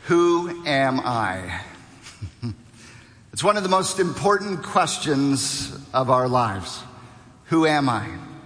Who am I? It's one of the most important questions of our lives. Who am I?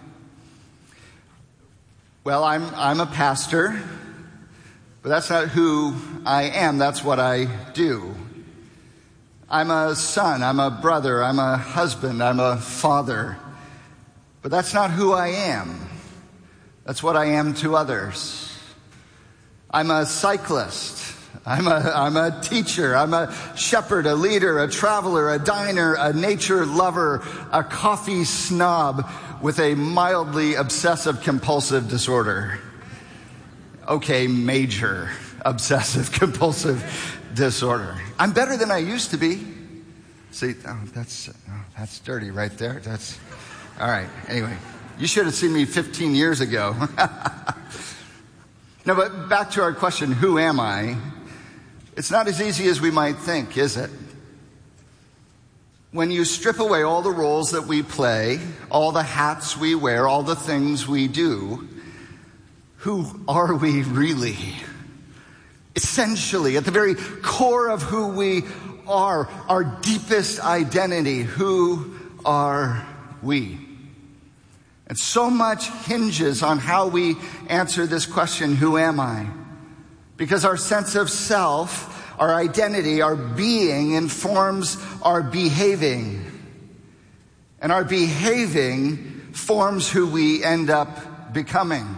Well, I'm a pastor, but that's not who I am. That's what I do. I'm a son, I'm a brother, I'm a husband, I'm a father, but that's not who I am. That's what I am to others. I'm a cyclist. I'm a teacher. I'm a shepherd, a leader, a traveler, a diner, a nature lover, a coffee snob with a mildly obsessive compulsive disorder. Okay, major obsessive compulsive disorder. I'm better than I used to be. See, that's dirty right there. That's all right. Anyway, you should have seen me 15 years ago. No, but back to our question, who am I? It's not as easy as we might think, is it? When you strip away all the roles that we play, all the hats we wear, all the things we do, who are we really? Essentially, at the very core of who we are, our deepest identity, who are we? And so much hinges on how we answer this question, who am I? Because our sense of self, our identity, our being informs our behaving. And our behaving forms who we end up becoming.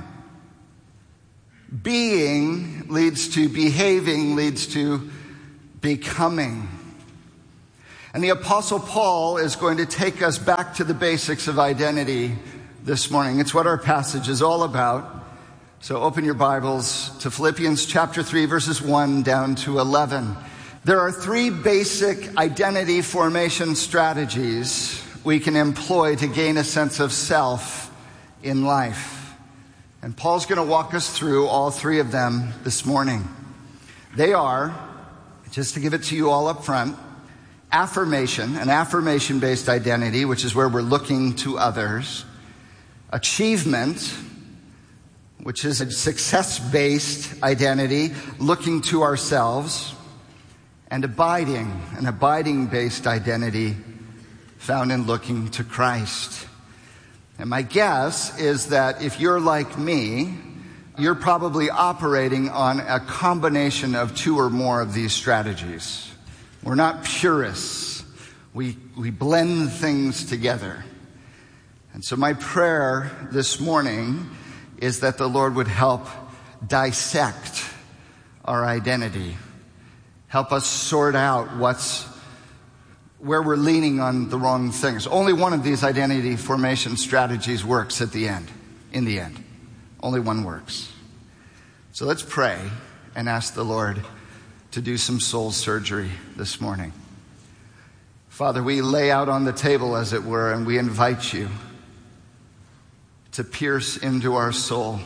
Being leads to behaving, leads to becoming. And the Apostle Paul is going to take us back to the basics of identity this morning. It's what our passage is all about. So open your Bibles to Philippians chapter 3, verses 1 down to 11. There are three basic identity formation strategies we can employ to gain a sense of self in life. And Paul's going to walk us through all three of them this morning. They are, just to give it to you all up front, affirmation, an affirmation-based identity, which is where we're looking to others. Achievement, which is a success-based identity, looking to ourselves. And abiding, an abiding-based identity found in looking to Christ. And my guess is that if you're like me, you're probably operating on a combination of two or more of these strategies. We're not purists. We blend things together. And so my prayer this morning is that the Lord would help dissect our identity. Help us sort out where we're leaning on the wrong things. Only one of these identity formation strategies works in the end. Only one works. So let's pray and ask the Lord to do some soul surgery this morning. Father, we lay out on the table, as it were, and we invite you to pierce into our soul,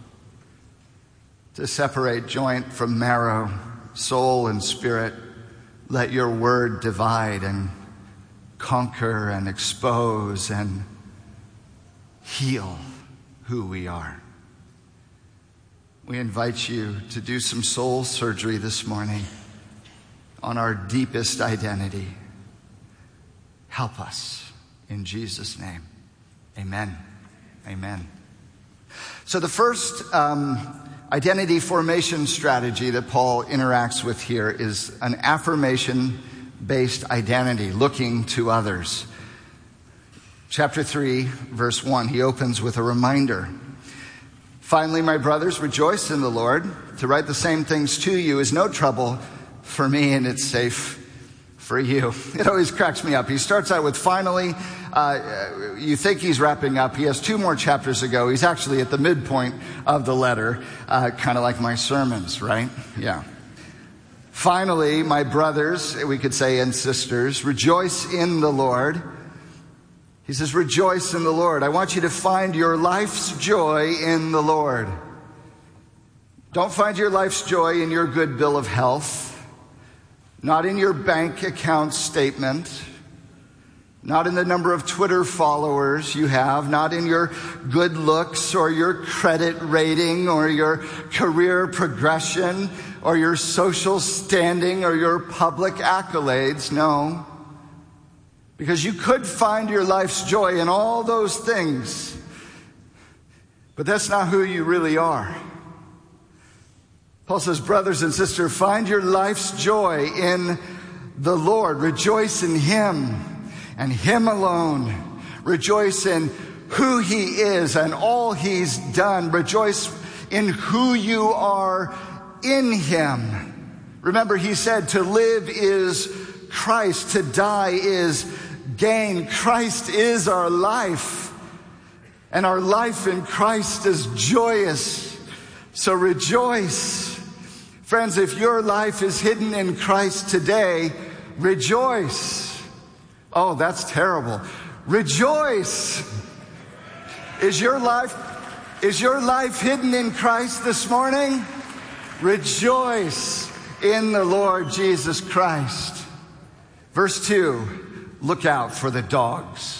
to separate joint from marrow, soul and spirit. Let your word divide and conquer and expose and heal who we are. We invite you to do some soul surgery this morning on our deepest identity. Help us in Jesus' name. Amen. Amen. So the first identity formation strategy that Paul interacts with here is an affirmation-based identity, looking to others. Chapter 3, verse 1, he opens with a reminder. Finally, my brothers, rejoice in the Lord. To write the same things to you is no trouble for me, and it's safe for you. It always cracks me up. He starts out with finally. You think he's wrapping up. He has two more chapters to go. He's actually at the midpoint of the letter, kind of like my sermons, right? Yeah. Finally, my brothers, we could say, and sisters, rejoice in the Lord. He says, rejoice in the Lord. I want you to find your life's joy in the Lord. Don't find your life's joy in your good bill of health, not in your bank account statement, not in the number of Twitter followers you have, not in your good looks or your credit rating or your career progression or your social standing or your public accolades. No. Because you could find your life's joy in all those things, but that's not who you really are. Paul says, brothers and sisters, find your life's joy in the Lord. Rejoice in Him and Him alone. Rejoice in who He is and all He's done. Rejoice in who you are in Him. Remember, He said to live is Christ, to die is gain. Christ is our life, and our life in Christ is joyous. So rejoice. Friends, if your life is hidden in Christ today, rejoice. Oh, that's terrible. Rejoice. Is your life hidden in Christ this morning? Rejoice in the Lord Jesus Christ. Verse 2, look out for the dogs.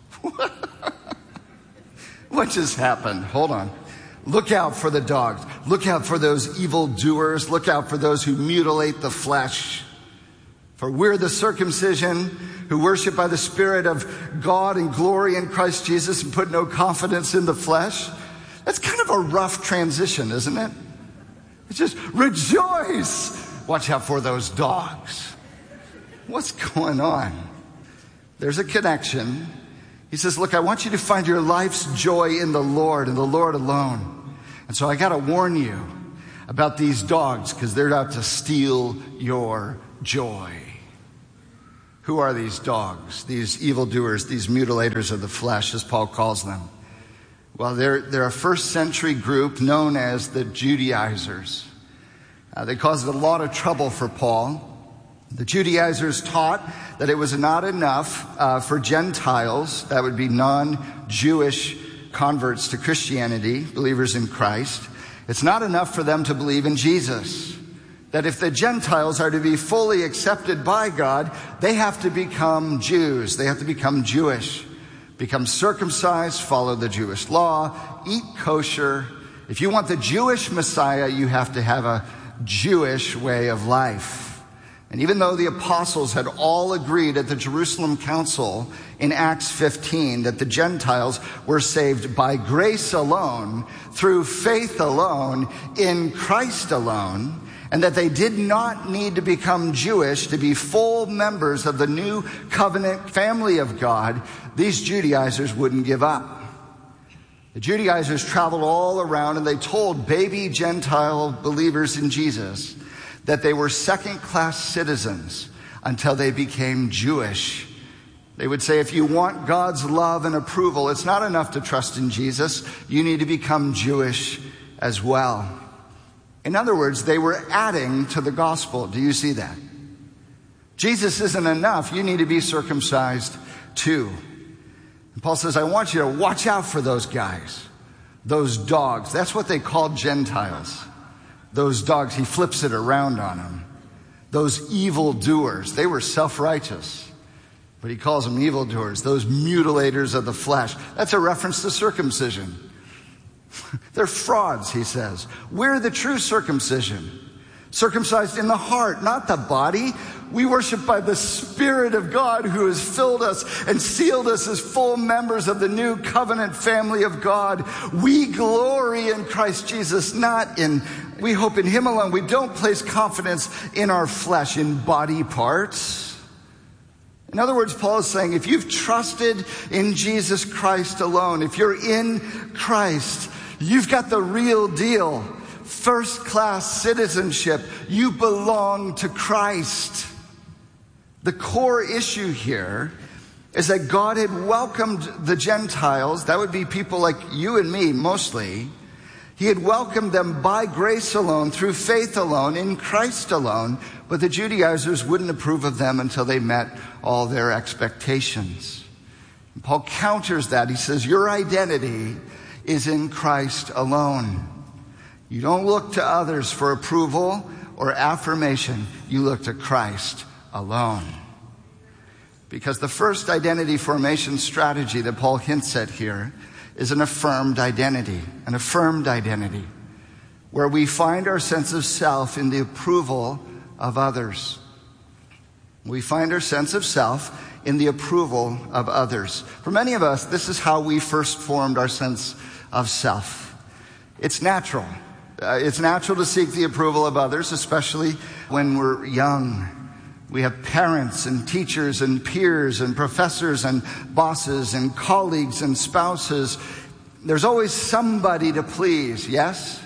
What just happened? Hold on. Look out for the dogs. Look out for those evildoers. Look out for those who mutilate the flesh. For we're the circumcision who worship by the Spirit of God and glory in Christ Jesus and put no confidence in the flesh. That's kind of a rough transition, isn't it? It's just rejoice. Watch out for those dogs. What's going on? There's a connection. He says, look, I want you to find your life's joy in the Lord and the Lord alone. And so I got to warn you about these dogs because they're out to steal your joy. Who are these dogs, these evildoers, these mutilators of the flesh, as Paul calls them? Well, they're a first century group known as the Judaizers. They caused a lot of trouble for Paul. The Judaizers taught that it was not enough for Gentiles, that would be non-Jewish converts to Christianity, believers in Christ. It's not enough for them to believe in Jesus. That if the Gentiles are to be fully accepted by God, they have to become Jews. They have to become Jewish, become circumcised, follow the Jewish law, eat kosher. If you want the Jewish Messiah, you have to have a Jewish way of life. And even though the apostles had all agreed at the Jerusalem Council in Acts 15 that the Gentiles were saved by grace alone, through faith alone, in Christ alone, and that they did not need to become Jewish to be full members of the new covenant family of God, these Judaizers wouldn't give up. The Judaizers traveled all around and they told baby Gentile believers in Jesus that they were second-class citizens until they became Jewish. They would say, if you want God's love and approval, it's not enough to trust in Jesus. You need to become Jewish as well. In other words, they were adding to the gospel. Do you see that? Jesus isn't enough. You need to be circumcised too. And Paul says, I want you to watch out for those guys, those dogs. That's what they called Gentiles. Those dogs, he flips it around on them. Those evildoers, they were self-righteous, but he calls them evildoers, those mutilators of the flesh. That's a reference to circumcision. They're frauds, he says. We're the true circumcision. Circumcised in the heart, not the body. We worship by the Spirit of God who has filled us and sealed us as full members of the new covenant family of God. We glory in Christ Jesus, we hope in Him alone. We don't place confidence in our flesh, in body parts. In other words, Paul is saying, if you've trusted in Jesus Christ alone, if you're in Christ, you've got the real deal. First-class citizenship. You belong to Christ. The core issue here is that God had welcomed the Gentiles. That would be people like you and me, mostly. He had welcomed them by grace alone, through faith alone, in Christ alone. But the Judaizers wouldn't approve of them until they met all their expectations. And Paul counters that. He says, your identity is in Christ alone. You don't look to others for approval or affirmation. You look to Christ alone. Because the first identity formation strategy that Paul hints at here is an affirmed identity, where we find our sense of self in the approval of others. We find our sense of self in the approval of others. For many of us, this is how we first formed our sense of self. It's natural. It's natural to seek the approval of others, especially when we're young. We have parents and teachers and peers and professors and bosses and colleagues and spouses. There's always somebody to please, yes?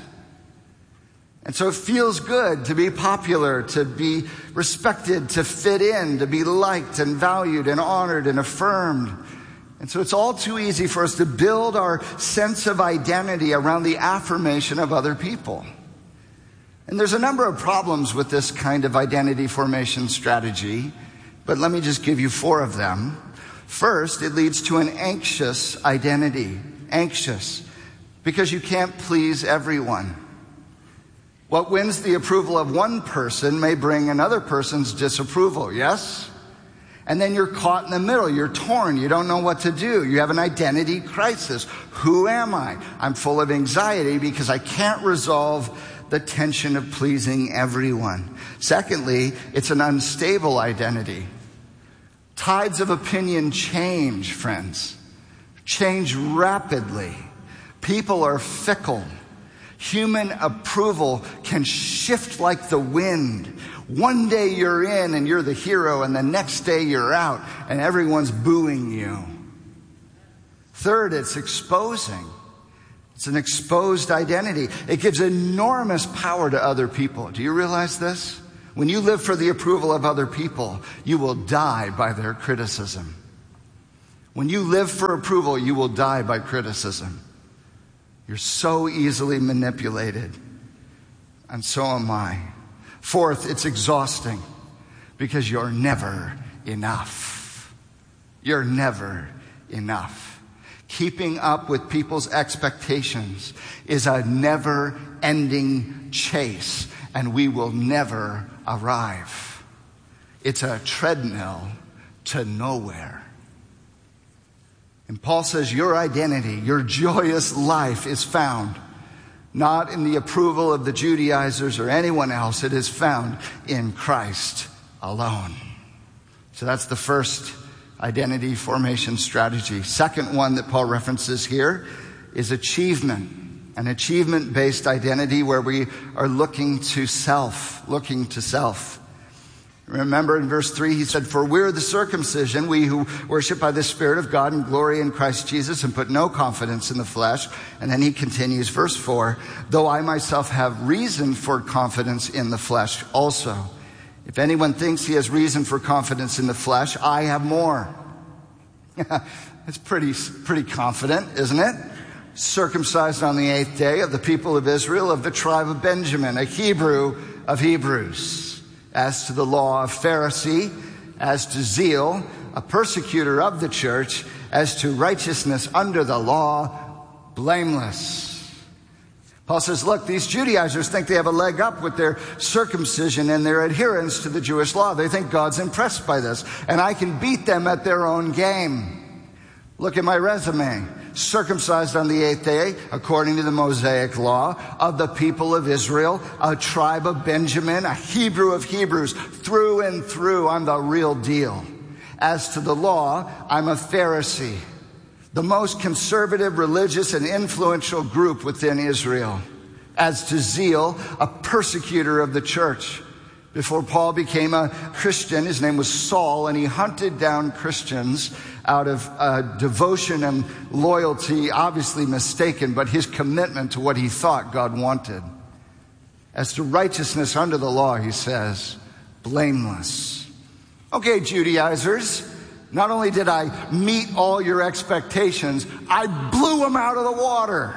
And so it feels good to be popular, to be respected, to fit in, to be liked and valued and honored and affirmed. And so it's all too easy for us to build our sense of identity around the affirmation of other people. And there's a number of problems with this kind of identity formation strategy, but let me just give you 4 of them. First, it leads to an anxious identity. Anxious, because you can't please everyone. What wins the approval of one person may bring another person's disapproval, yes? And then you're caught in the middle. You're torn. You don't know what to do. You have an identity crisis. Who am I? I'm full of anxiety because I can't resolve the tension of pleasing everyone. Secondly, it's an unstable identity. Tides of opinion change, friends. Change rapidly. People are fickle. Human approval can shift like the wind. One day you're in and you're the hero, and the next day you're out and everyone's booing you. Third, it's exposing. It's an exposed identity. It gives enormous power to other people. Do you realize this? When you live for the approval of other people, you will die by their criticism. When you live for approval, you will die by criticism. You're so easily manipulated. And so am I. Fourth, it's exhausting because you're never enough. You're never enough. Keeping up with people's expectations is a never-ending chase, and we will never arrive. It's a treadmill to nowhere. And Paul says your identity, your joyous life is found not in the approval of the Judaizers or anyone else. It is found in Christ alone. So that's the first identity formation strategy. Second one that Paul references here is achievement. An achievement-based identity where we are looking to self. Remember in verse 3, he said, "For we're the circumcision, we who worship by the Spirit of God and glory in Christ Jesus and put no confidence in the flesh." And then he continues, verse 4, "Though I myself have reason for confidence in the flesh also. If anyone thinks he has reason for confidence in the flesh, I have more." It's pretty confident, isn't it? Circumcised on the 8th day, of the people of Israel, of the tribe of Benjamin, a Hebrew of Hebrews. As to the law, a Pharisee. As to zeal, a persecutor of the church. As to righteousness under the law, blameless. Paul says, look, these Judaizers think they have a leg up with their circumcision and their adherence to the Jewish law. They think God's impressed by this, and I can beat them at their own game. Look at my resume. Circumcised on the 8th day, according to the Mosaic law, of the people of Israel, a tribe of Benjamin, a Hebrew of Hebrews, through and through. I'm the real deal. As to the law, I'm a Pharisee, the most conservative, religious, and influential group within Israel. As to zeal, a persecutor of the church. Before Paul became a Christian, his name was Saul, and he hunted down Christians out of devotion and loyalty, obviously mistaken, but his commitment to what he thought God wanted. As to righteousness under the law, he says, blameless. Okay, Judaizers, not only did I meet all your expectations, I blew them out of the water.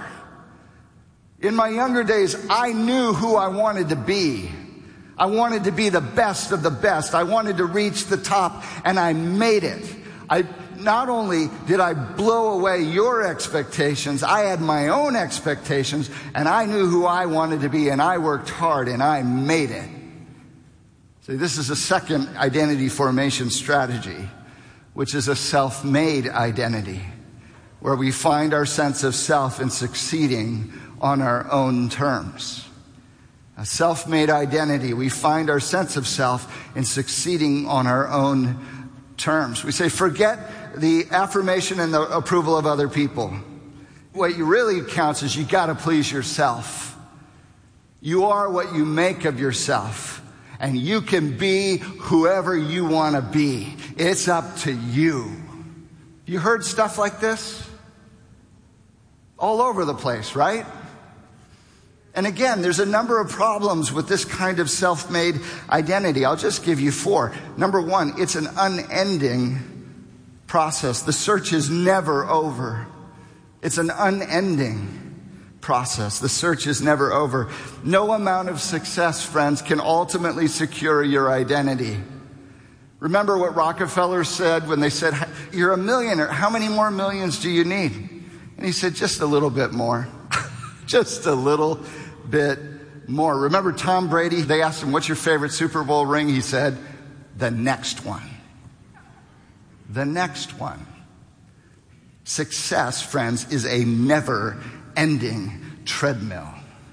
In my younger days, I knew who I wanted to be. I wanted to be the best of the best. I wanted to reach the top, and I made it. Not only did I blow away your expectations, I had my own expectations, and I knew who I wanted to be, and I worked hard, and I made it. See, this is a second identity formation strategy. which is a self-made identity, where we find our sense of self in succeeding on our own terms. A self-made identity, we find our sense of self in succeeding on our own terms. We say, forget the affirmation and the approval of other people. What really counts is you got to please yourself. You are what you make of yourself, and you can be whoever you want to be. It's up to you. You heard stuff like this? All over the place, right? And again, there's a number of problems with this kind of self-made identity. I'll just give you 4. Number 1, it's an unending process. The search is never over. It's an unending process. The search is never over. No amount of success, friends, can ultimately secure your identity. Remember what Rockefeller said when they said, you're a millionaire. How many more millions do you need? And he said, just a little bit more. Just a little bit more. Remember Tom Brady? They asked him, what's your favorite Super Bowl ring? He said, the next one. The next one. Success, friends, is a never-ending treadmill.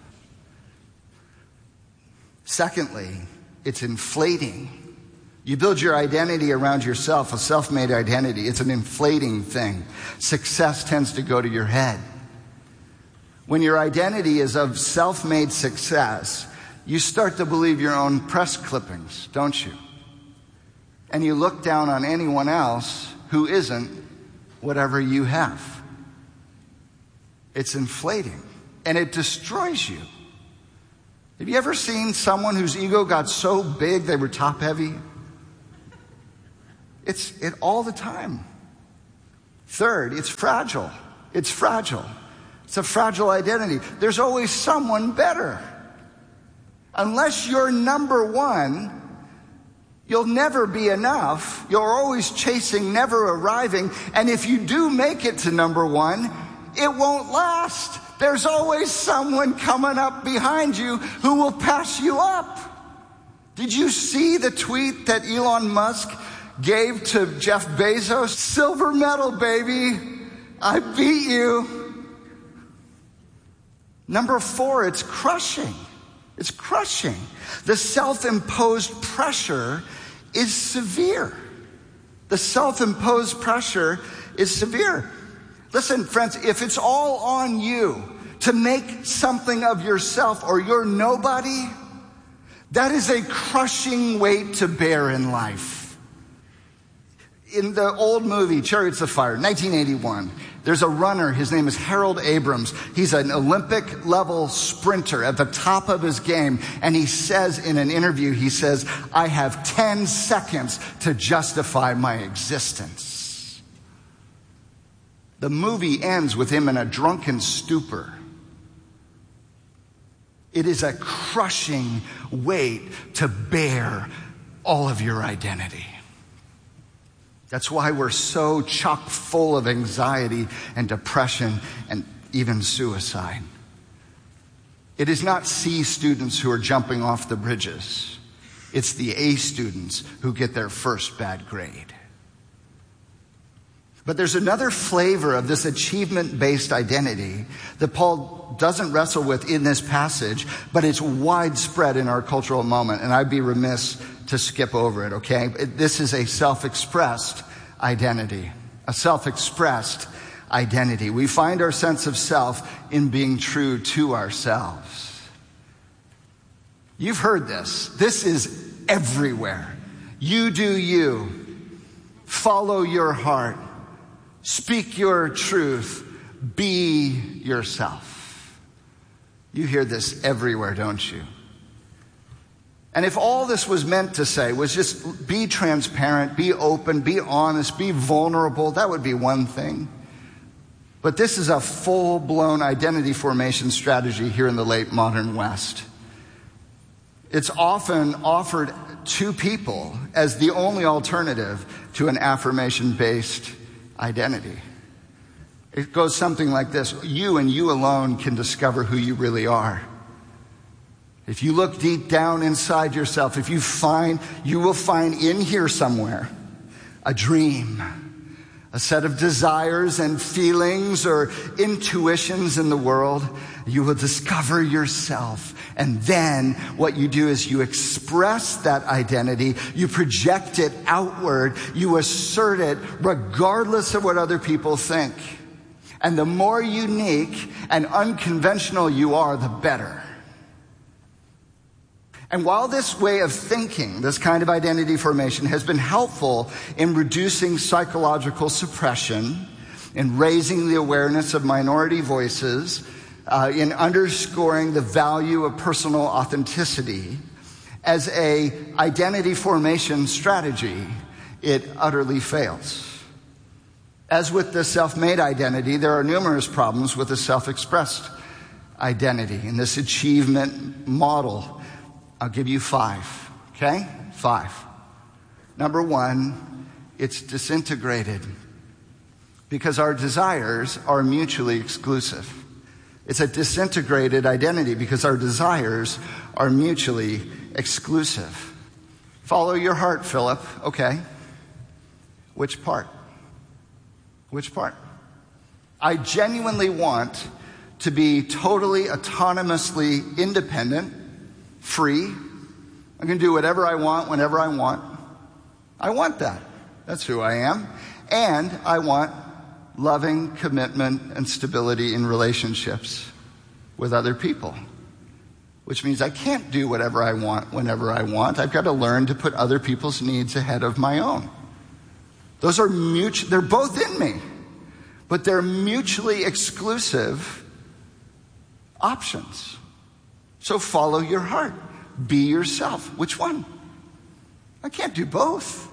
Secondly, it's inflating. You build your identity around yourself, a self-made identity. It's an inflating thing. Success tends to go to your head. When your identity is of self-made success, you start to believe your own press clippings, don't you? And you look down on anyone else who isn't whatever you have. It's inflating, and it destroys you. Have you ever seen someone whose ego got so big they were top heavy? It's all the time. Third, it's fragile. It's fragile. It's a fragile identity. There's always someone better. Unless you're number one, you'll never be enough. You're always chasing, never arriving. And if you do make it to number one, it won't last. There's always someone coming up behind you who will pass you up. Did you see the tweet that Elon Musk gave to Jeff Bezos? Silver medal, baby. I beat you. Number 4, it's crushing. It's crushing. The self-imposed pressure is severe. The self-imposed pressure is severe. Listen, friends, if it's all on you to make something of yourself or you're nobody, that is a crushing weight to bear in life. In the old movie, Chariots of Fire, 1981, there's a runner. His name is Harold Abrams. He's an Olympic-level sprinter at the top of his game. And he says in an interview, he says, I have 10 seconds to justify my existence. The movie ends with him in a drunken stupor. It is a crushing weight to bear all of your identity. That's why we're so chock full of anxiety and depression and even suicide. It is not C students who are jumping off the bridges. It's the A students who get their first bad grade. But there's another flavor of this achievement-based identity that Paul doesn't wrestle with in this passage, but it's widespread in our cultural moment, and I'd be remiss to skip over it, okay? This is a self-expressed identity, a self-expressed identity. We find our sense of self in being true to ourselves. You've heard this. This is everywhere. You do you. Follow your heart. Speak your truth. Be yourself. You hear this everywhere, don't you? And if all this was meant to say was just be transparent, be open, be honest, be vulnerable, that would be one thing. But this is a full-blown identity formation strategy here in the late modern West. It's often offered to people as the only alternative to an affirmation-based identity. It goes something like this. You and you alone can discover who you really are. If you look deep down inside yourself, you will find in here somewhere a dream, a set of desires and feelings or intuitions in the world. You will discover yourself. And then what you do is you express that identity, you project it outward, you assert it regardless of what other people think. And the more unique and unconventional you are, the better. And while this way of thinking, this kind of identity formation, has been helpful in reducing psychological suppression, in raising the awareness of minority voices, in underscoring the value of personal authenticity, as a identity formation strategy, it utterly fails. As with the self-made identity, there are numerous problems with the self-expressed identity in this achievement model. I'll give you 5, okay? 5. Number 1, it's disintegrated because our desires are mutually exclusive. It's a disintegrated identity because our desires are mutually exclusive. Follow your heart, Philip. Okay. Which part? Which part? I genuinely want to be totally autonomously independent, free. I can do whatever I want, whenever I want. I want that. That's who I am. And I want loving commitment and stability in relationships with other people. Which means I can't do whatever I want, whenever I want. I've got to learn to put other people's needs ahead of my own. Those are they're both in me, but they're mutually exclusive options. So follow your heart. Be yourself. Which one? I can't do both.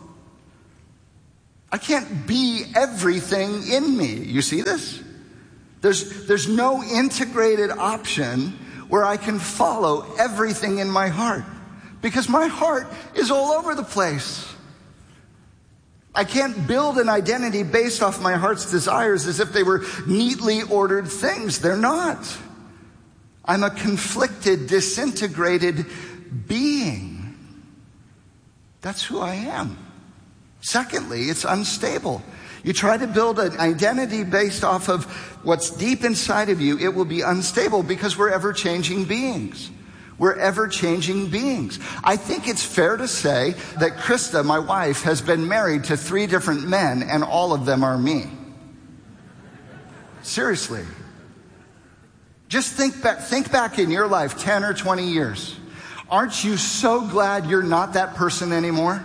I can't be everything in me. You see this? There's no integrated option where I can follow everything in my heart, because my heart is all over the place. I can't build an identity based off my heart's desires as if they were neatly ordered things. They're not. I'm a conflicted, disintegrated being. That's who I am. Secondly, it's unstable. You try to build an identity based off of what's deep inside of you, it will be unstable because we're ever-changing beings. We're ever-changing beings. I think it's fair to say that Krista, my wife, has been married to 3 different men, and all of them are me. Seriously. Just think back in your life 10 or 20 years. Aren't you so glad you're not that person anymore?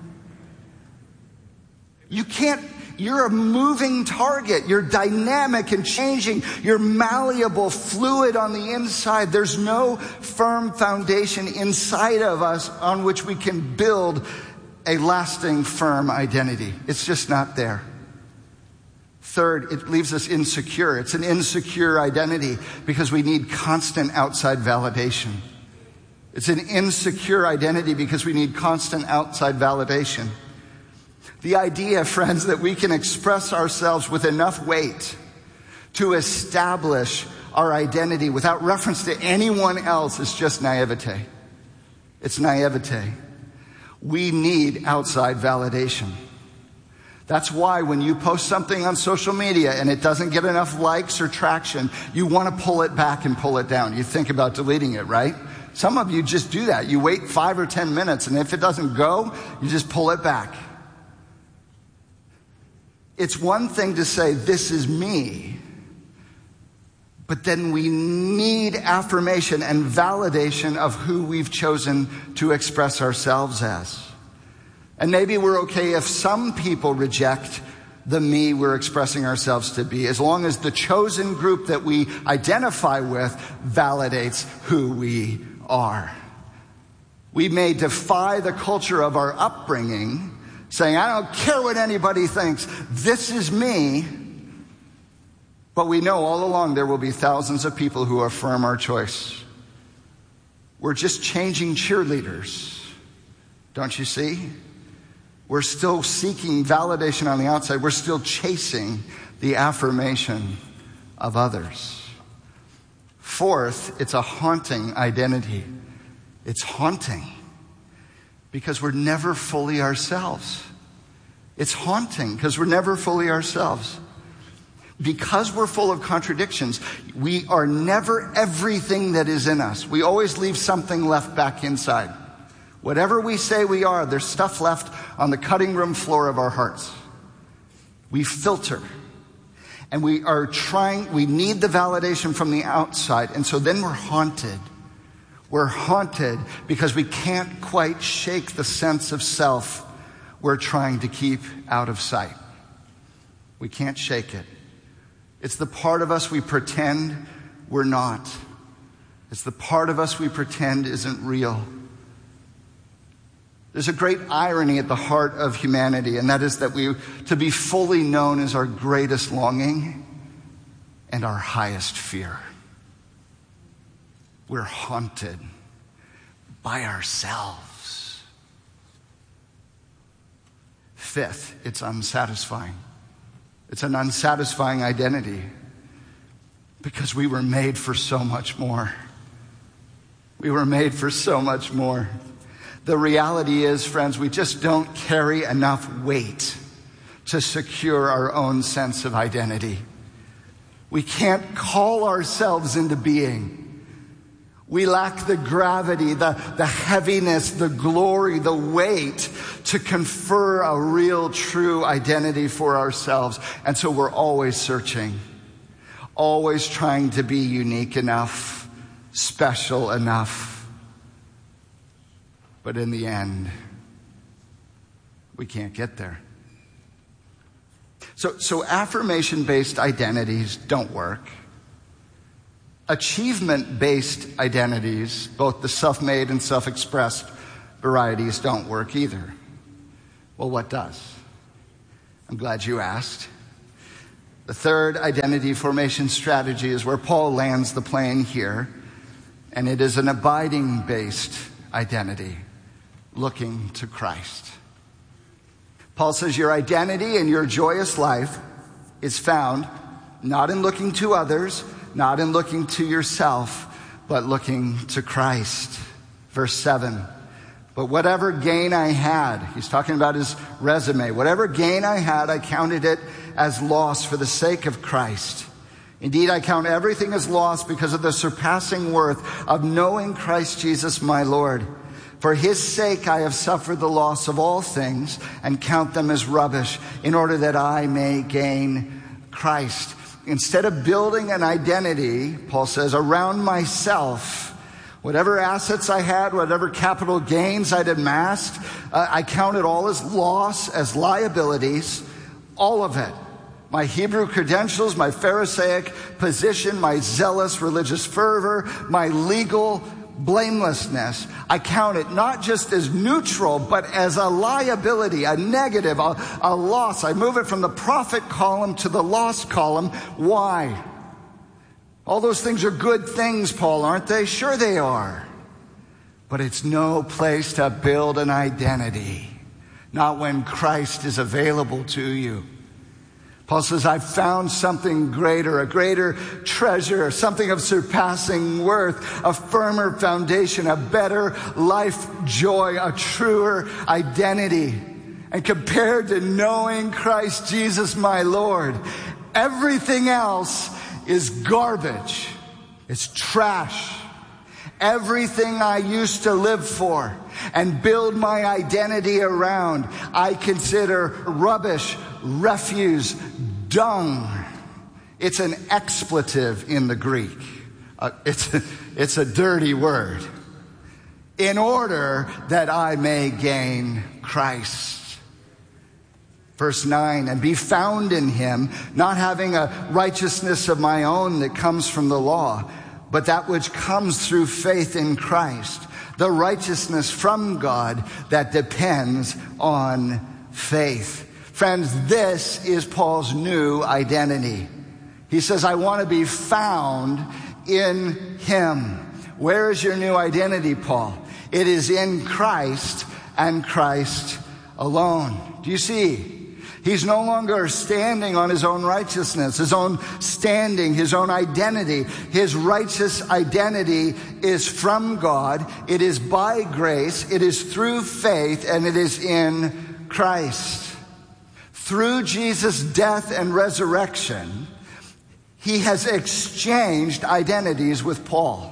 You're a moving target. You're dynamic and changing. You're malleable, fluid on the inside. There's no firm foundation inside of us on which we can build a lasting, firm identity. It's just not there. Third, it leaves us insecure. It's an insecure identity because we need constant outside validation. It's an insecure identity because we need constant outside validation. The idea, friends, that we can express ourselves with enough weight to establish our identity without reference to anyone else is just naivete. It's naivete. We need outside validation. That's why when you post something on social media and it doesn't get enough likes or traction, you want to pull it back and pull it down. You think about deleting it, right? Some of you just do that. You wait 5 or 10 minutes, and if it doesn't go, you just pull it back. It's one thing to say, this is me. But then we need affirmation and validation of who we've chosen to express ourselves as. And maybe we're okay if some people reject the me we're expressing ourselves to be, as long as the chosen group that we identify with validates who we are. We may defy the culture of our upbringing, saying, I don't care what anybody thinks, this is me. But we know all along there will be thousands of people who affirm our choice. We're just changing cheerleaders. Don't you see? We're still seeking validation on the outside. We're still chasing the affirmation of others. Fourth, it's a haunting identity. It's haunting because we're never fully ourselves. It's haunting because we're never fully ourselves. Because we're full of contradictions, we are never everything that is in us. We always leave something left back inside. Whatever we say we are, there's stuff left on the cutting room floor of our hearts. We filter. And we need the validation from the outside. And so then we're haunted. We're haunted because we can't quite shake the sense of self we're trying to keep out of sight. We can't shake it. It's the part of us we pretend we're not. It's the part of us we pretend isn't real. There's a great irony at the heart of humanity, and that is that to be fully known is our greatest longing and our highest fear. We're haunted by ourselves. Fifth, it's unsatisfying. It's an unsatisfying identity because we were made for so much more. We were made for so much more. The reality is, friends, we just don't carry enough weight to secure our own sense of identity. We can't call ourselves into being. We lack the gravity, the heaviness, the glory, the weight to confer a real, true identity for ourselves. And so we're always searching, always trying to be unique enough, special enough. But in the end, we can't get there. So affirmation-based identities don't work. Achievement-based identities, both the self-made and self-expressed varieties, don't work either. Well, what does? I'm glad you asked. The third identity formation strategy is where Paul lands the plane here, and it is an abiding-based identity, looking to Christ. Paul says your identity and your joyous life is found not in looking to others, not in looking to yourself, but looking to Christ. Verse 7, but whatever gain I had, he's talking about his resume, whatever gain I had, I counted it as loss for the sake of Christ. Indeed, I count everything as loss because of the surpassing worth of knowing Christ Jesus my Lord. For his sake I have suffered the loss of all things and count them as rubbish in order that I may gain Christ. Instead of building an identity, Paul says, around myself, whatever assets I had, whatever capital gains I'd amassed, I count it all as loss, as liabilities, all of it. My Hebrew credentials, my Pharisaic position, my zealous religious fervor, my legal blamelessness, I count it not just as neutral, but as a liability, a negative, a loss. I move it from the profit column to the loss column. Why? All those things are good things, Paul, aren't they? Sure they are. But it's no place to build an identity, not when Christ is available to you. Paul says, I've found something greater, a greater treasure, something of surpassing worth, a firmer foundation, a better life joy, a truer identity. And compared to knowing Christ Jesus my Lord, everything else is garbage. It's trash. Everything I used to live for and build my identity around, I consider rubbish, refuse, dung. It's an expletive in the Greek. It's a dirty word. In order that I may gain Christ. Verse 9, and be found in him, not having a righteousness of my own that comes from the law, but that which comes through faith in Christ, the righteousness from God that depends on faith. Friends, this is Paul's new identity. He says, I want to be found in him. Where is your new identity, Paul? It is in Christ and Christ alone. Do you see? He's no longer standing on his own righteousness, his own standing, his own identity. His righteous identity is from God. It is by grace. It is through faith, and it is in Christ. Through Jesus' death and resurrection, he has exchanged identities with Paul.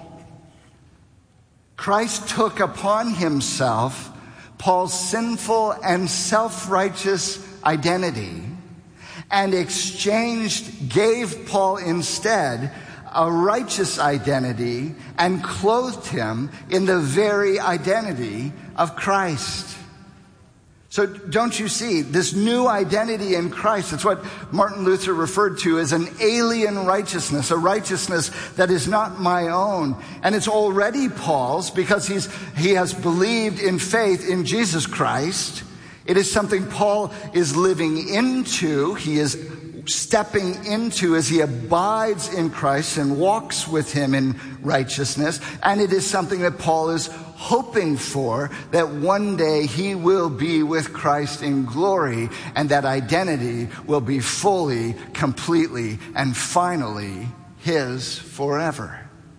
Christ took upon himself Paul's sinful and self-righteous identity and gave Paul instead a righteous identity and clothed him in the very identity of Christ. So don't you see this new identity in Christ? It's what Martin Luther referred to as an alien righteousness, a righteousness that is not my own. And it's already Paul's because he has believed in faith in Jesus Christ. It is something Paul is living into. He is stepping into as he abides in Christ and walks with him in righteousness. And it is something that Paul is hoping for, that one day he will be with Christ in glory, and that identity will be fully, completely, and finally his forever.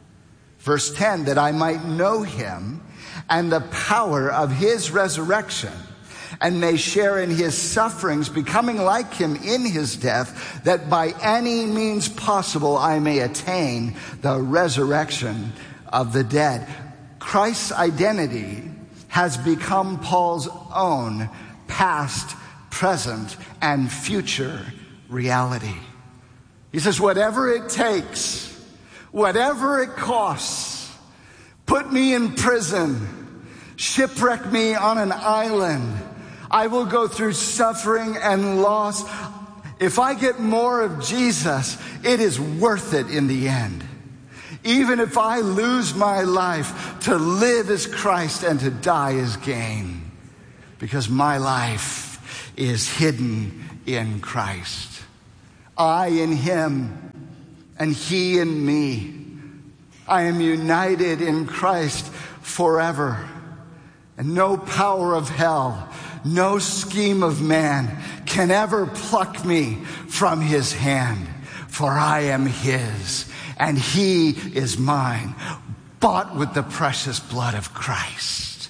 Verse 10, that I might know him and the power of his resurrection, and may share in his sufferings, becoming like him in his death, that by any means possible I may attain the resurrection of the dead. Christ's identity has become Paul's own past, present, and future reality. He says, whatever it takes, whatever it costs, put me in prison, shipwreck me on an island, I will go through suffering and loss. If I get more of Jesus, it is worth it in the end. Even if I lose my life, to live is Christ and to die is gain. Because my life is hidden in Christ. I in him and he in me. I am united in Christ forever. And no power of hell, no scheme of man can ever pluck me from his hand. For I am his and he is mine, bought with the precious blood of Christ.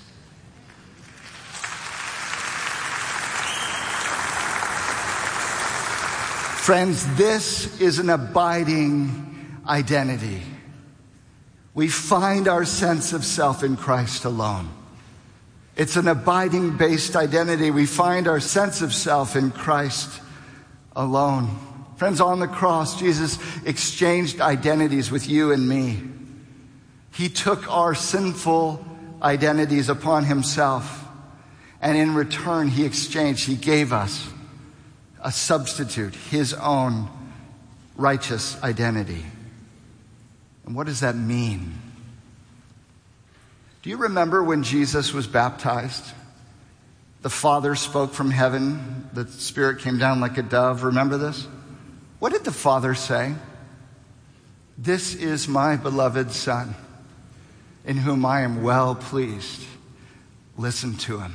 Friends, this is an abiding identity. We find our sense of self in Christ alone. It's an abiding based identity. We find our sense of self in Christ alone. Friends, on the cross, Jesus exchanged identities with you and me. He took our sinful identities upon himself, and in return, he gave us a substitute, his own righteous identity. And what does that mean? Do you remember when Jesus was baptized? The Father spoke from heaven. The Spirit came down like a dove. Remember this? What did the Father say? This is my beloved Son, in whom I am well pleased. Listen to him.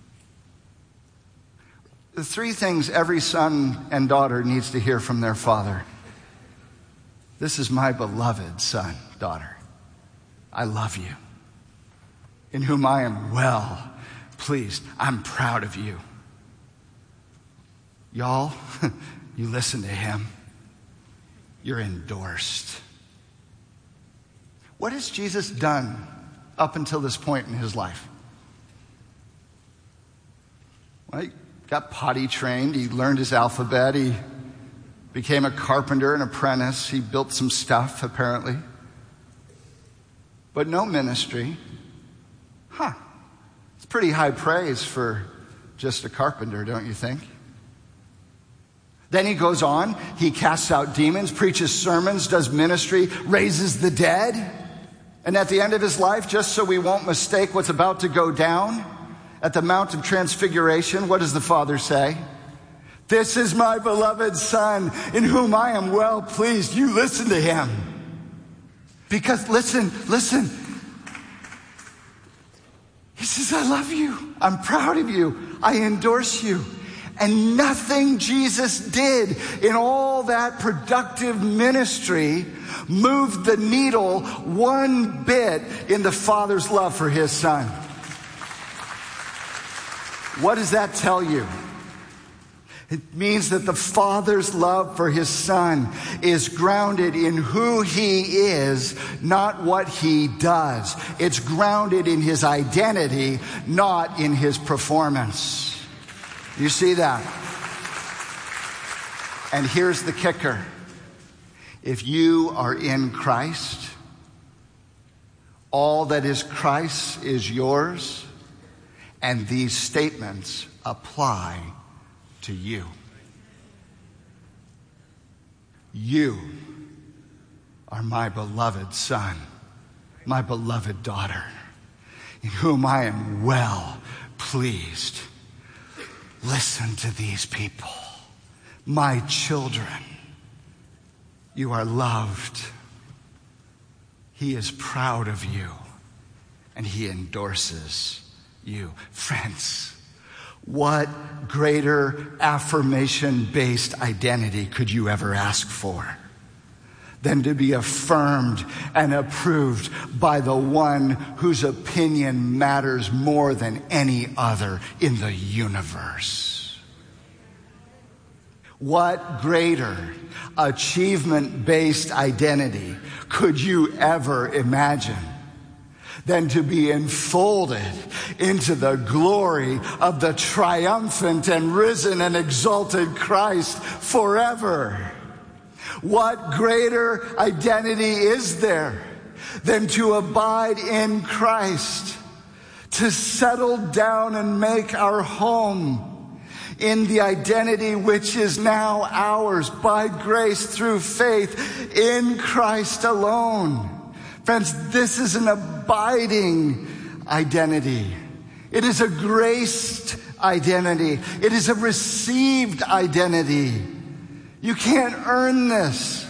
The three things every son and daughter needs to hear from their father. This is my beloved son, daughter. I love you. In whom I am well pleased. I'm proud of you. Y'all, you listen to him. You're endorsed. What has Jesus done up until this point in his life? Well, he got potty trained. He learned his alphabet. He became a carpenter, an apprentice. He built some stuff, apparently. But no ministry. It's pretty high praise for just a carpenter, don't you think? Then he goes on, he casts out demons, preaches sermons, does ministry, raises the dead. And at the end of his life, just so we won't mistake what's about to go down, at the Mount of Transfiguration, what does the Father say? This is my beloved Son, in whom I am well pleased. You listen to him. Because listen. He says, I love you. I'm proud of you. I endorse you. And nothing Jesus did in all that productive ministry moved the needle one bit in the Father's love for his Son. What does that tell you? It means that the Father's love for his Son is grounded in who he is, not what he does. It's grounded in his identity, not in his performance. You see that? And here's the kicker. If you are in Christ, all that is Christ's is yours, and these statements apply to you. You are my beloved son, my beloved daughter, in whom I am well pleased. Listen to these people, my children. You are loved. He is proud of you, and he endorses you. Friends, what greater affirmation-based identity could you ever ask for than to be affirmed and approved by the one whose opinion matters more than any other in the universe? What greater achievement-based identity could you ever imagine than to be enfolded into the glory of the triumphant and risen and exalted Christ forever? What greater identity is there than to abide in Christ, to settle down and make our home in the identity which is now ours by grace through faith in Christ alone? Friends, this is an abiding identity. It is a graced identity. It is a received identity. You can't earn this.